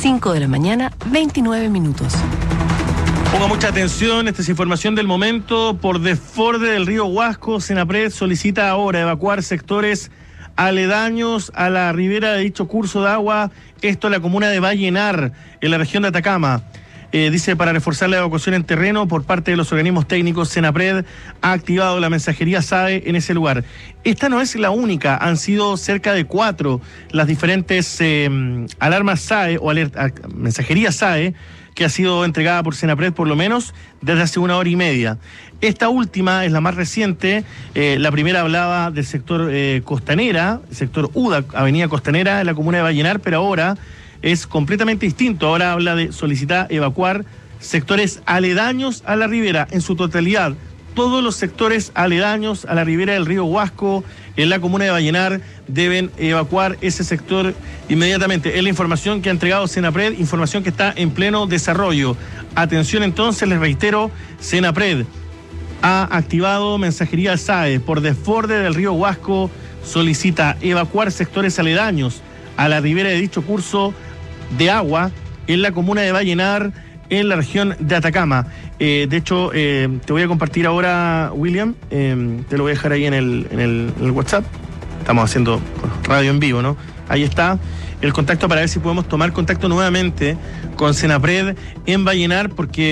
5 de la mañana, 29 minutos. Ponga mucha atención, esta es información del momento. Por desborde del río Huasco, Senapred solicita ahora evacuar sectores aledaños a la ribera de dicho curso de agua, esto en la comuna de Vallenar, en la región de Atacama. Dice, para reforzar la evacuación en terreno por parte de los organismos técnicos, Senapred ha activado la mensajería SAE en ese lugar. Esta no es la única, han sido cerca de 4 las diferentes alarmas SAE o mensajería SAE que ha sido entregada por Senapred por lo menos desde hace 1 hora y media. Esta última es la más reciente. La primera hablaba del sector Costanera, el sector UDA, Avenida Costanera, en la comuna de Vallenar, pero ahora es completamente distinto. Ahora habla de solicitar evacuar sectores aledaños a la ribera en su totalidad. Todos los sectores aledaños a la ribera del río Huasco en la comuna de Vallenar deben evacuar ese sector inmediatamente. Es la información que ha entregado Senapred, información que está en pleno desarrollo. Atención entonces, les reitero, Senapred ha activado mensajería SAE por desborde del río Huasco, solicita evacuar sectores aledaños a la ribera de dicho curso de agua en la comuna de Vallenar, en la región de Atacama. De hecho, te voy a compartir ahora, William, te lo voy a dejar ahí en el WhatsApp. Estamos haciendo radio en vivo, ¿no? Ahí está el contacto para ver si podemos tomar contacto nuevamente con Senapred en Vallenar,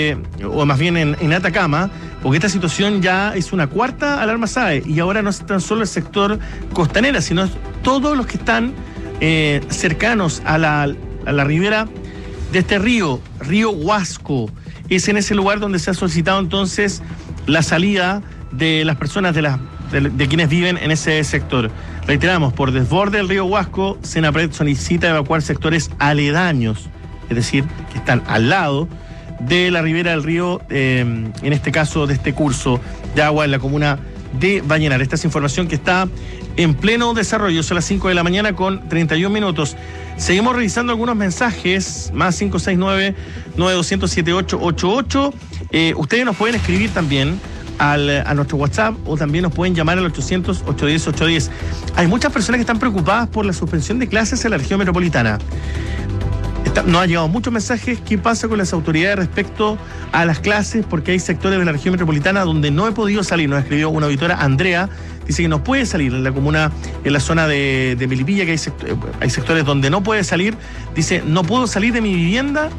o más bien en Atacama, porque esta situación ya es una 4ª alarma SAE, y ahora no es tan solo el sector Costanera, sino todos los que están cercanos a la ribera de este río Huasco. Es en ese lugar donde se ha solicitado entonces la salida de las personas de quienes viven en ese sector. Reiteramos, por desborde del río Huasco, Senapred solicita evacuar sectores aledaños, es decir, que están al lado de la ribera del río, en este caso de este curso de agua en la comuna de Vallenar. Esta es información que está en pleno desarrollo. Son las 5 de la mañana con 31 minutos. Seguimos revisando algunos mensajes, más 569-9200-7888. Ustedes nos pueden escribir también a nuestro WhatsApp, o también nos pueden llamar al 800-810-810. Hay muchas personas que están preocupadas por la suspensión de clases en la región metropolitana. Nos han llegado muchos mensajes. ¿Qué pasa con las autoridades respecto a las clases? Porque hay sectores de la región metropolitana donde no he podido salir. Nos escribió una auditora, Andrea, dice que no puede salir en la comuna, en la zona de Melipilla, que hay sectores donde no puede salir. Dice, no puedo salir de mi vivienda